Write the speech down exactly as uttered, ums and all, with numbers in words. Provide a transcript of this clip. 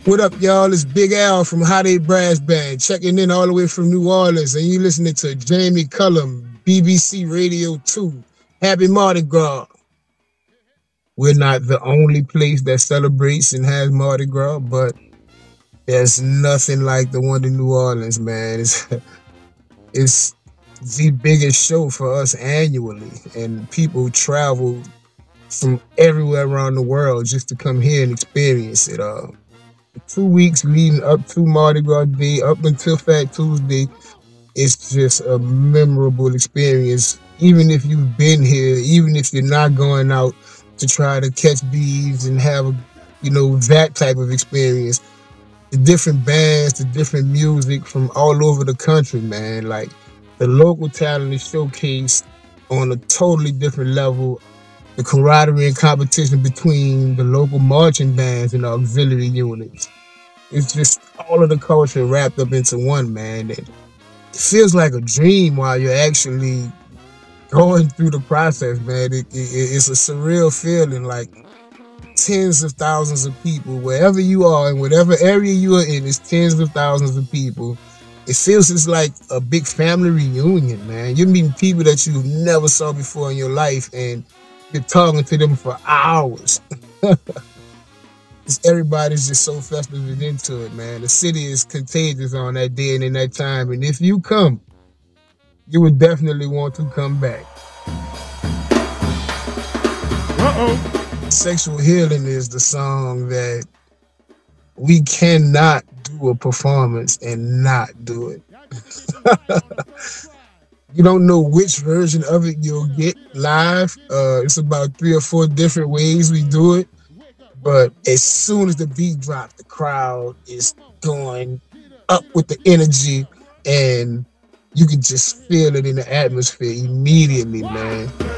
What up, y'all? It's Big Al from Hot eight Brass Band, checking in all the way from New Orleans, and you listening to Jamie Cullum, B B C Radio two. Happy Mardi Gras. We're not the only place that celebrates and has Mardi Gras, but there's nothing like the one in New Orleans, man. It's, it's the biggest show for us annually, and people travel from everywhere around the world just to come here and experience it. Uh, two weeks leading up to Mardi Gras Day, up until Fat Tuesday, it's just a memorable experience. Even if you've been here, even if you're not going out to try to catch bees and have, a, you know, that type of experience, the different bands, the different music from all over the country, man. Like, the local talent is showcased on a totally different level. The camaraderie and competition between the local marching bands and the auxiliary units. It's just all of the culture wrapped up into one, man. And it feels like a dream while you're actually going through the process, man. It, it, it's a surreal feeling, like tens of thousands of people, wherever you are, in whatever area you are in, it's tens of thousands of people. It feels just like a big family reunion, man. You're meeting people that you never saw before in your life, and you're talking to them for hours. Everybody's just so festive and into it, man. The city is contagious on that day and in that time. And if you come, you would definitely want to come back. Uh-oh. Sexual Healing is the song that we cannot do a performance and not do it. You don't know which version of it you'll get live. Uh, it's about three or four different ways we do it. But as soon as the beat drops, the crowd is going up with the energy, and you can just feel it in the atmosphere immediately, man.